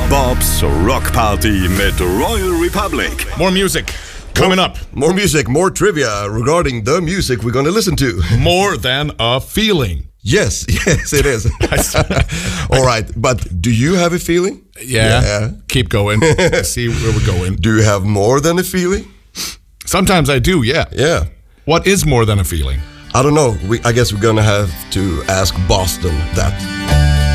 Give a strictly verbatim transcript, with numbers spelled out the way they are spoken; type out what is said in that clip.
Bob's Rock Party med Royal Republic. More music coming up. More music, more trivia regarding the music we're going to listen to. More than a feeling. Yes, yes, it is. All right, but do you have a feeling? Yeah. yeah. Keep going. See where we're going. Do you have more than a feeling? Sometimes I do, yeah. Yeah. What is more than a feeling? I don't know. We, I guess we're going to have to ask Boston that.